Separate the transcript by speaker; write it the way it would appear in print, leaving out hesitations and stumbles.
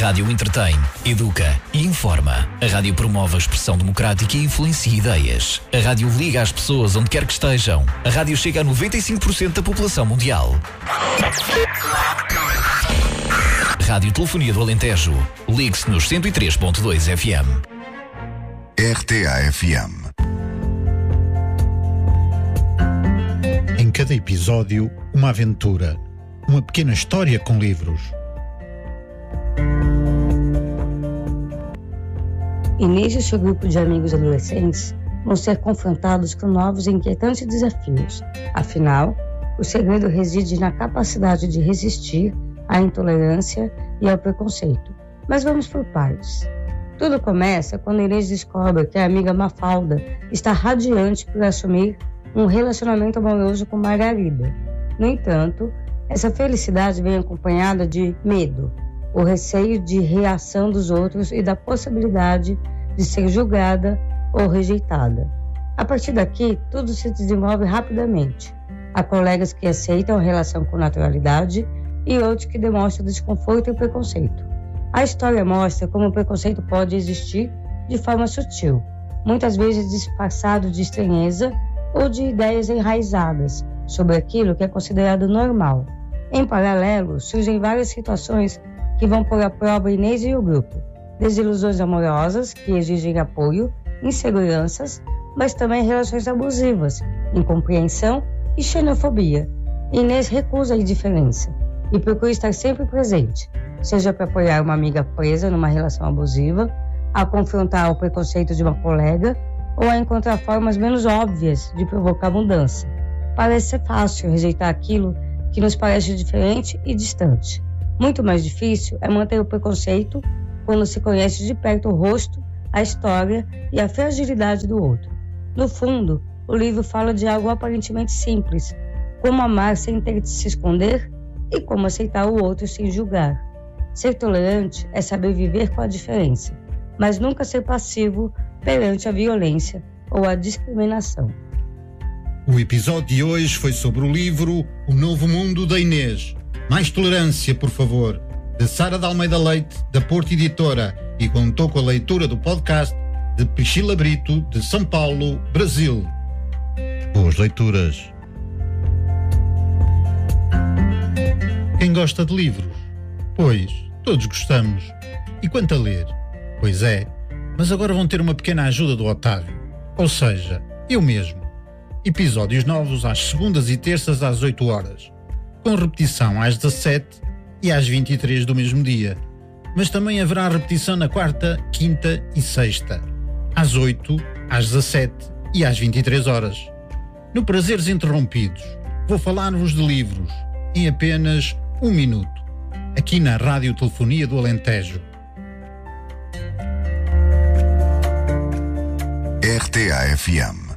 Speaker 1: rádio entretém, educa e informa. A rádio promove a expressão democrática e influencia ideias. A rádio liga as pessoas onde quer que estejam. A rádio chega a 95% da população mundial. Rádio Telefonia do Alentejo. Ligue-se nos 103.2 FM.
Speaker 2: RTA FM.
Speaker 3: Em cada episódio, uma aventura. Uma pequena história com livros.
Speaker 4: Inês e seu grupo de amigos adolescentes vão ser confrontados com novos e inquietantes desafios. Afinal, o segredo reside na capacidade de resistir à intolerância e ao preconceito. Mas vamos por partes. Tudo começa quando Inês descobre que a amiga Mafalda está radiante por assumir um relacionamento amoroso com Margarida. No entanto, essa felicidade vem acompanhada de medo, o receio de reação dos outros e da possibilidade de ser julgada ou rejeitada. A partir daqui, tudo se desenvolve rapidamente. Há colegas que aceitam a relação com naturalidade e outros que demonstram desconforto e preconceito. A história mostra como o preconceito pode existir de forma sutil, muitas vezes disfarçado de estranheza ou de ideias enraizadas sobre aquilo que é considerado normal. Em paralelo, surgem várias situações que vão pôr à prova Inês e o grupo. Desilusões amorosas, que exigem apoio, inseguranças, mas também relações abusivas, incompreensão e xenofobia. Inês recusa a indiferença e procura estar sempre presente, seja para apoiar uma amiga presa numa relação abusiva, a confrontar o preconceito de uma colega ou a encontrar formas menos óbvias de provocar mudança. Parece ser fácil rejeitar aquilo que nos parece diferente e distante. Muito mais difícil é manter o preconceito quando se conhece de perto o rosto, a história e a fragilidade do outro. No fundo, o livro fala de algo aparentemente simples, como amar sem ter de se esconder e como aceitar o outro sem julgar. Ser tolerante é saber viver com a diferença, mas nunca ser passivo perante a violência ou a discriminação.
Speaker 3: O episódio de hoje foi sobre o livro O Novo Mundo da Inês. Mais tolerância, por favor, de Sara de Almeida Leite, da Porto Editora, e contou com a leitura do podcast de Priscila Brito, de São Paulo, Brasil. Boas leituras. Quem gosta de livros? Pois, todos gostamos. E quanto a ler? Pois é, mas agora vão ter uma pequena ajuda do Otávio. Ou seja, eu mesmo. Episódios novos às segundas e terças às 8 horas, com repetição às 17 e às 23 do mesmo dia. Mas também haverá repetição na quarta, quinta e sexta, às 8, às 17 e às 23 horas. No Prazeres Interrompidos, vou falar-vos de livros em apenas 1 minuto, aqui na Rádio Telefonia do Alentejo.
Speaker 2: RTA FM.